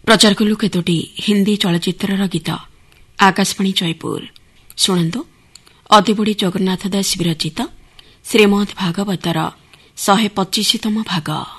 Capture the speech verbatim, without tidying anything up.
प्रचार कलु केतोटी हिंदी चलचित्रर गीत आकाशवाणी जयपुर शुणु अदिबुड़ी जगन्नाथ दास विरचित श्रीमद् भागवतर शहे पचिशतम भाग।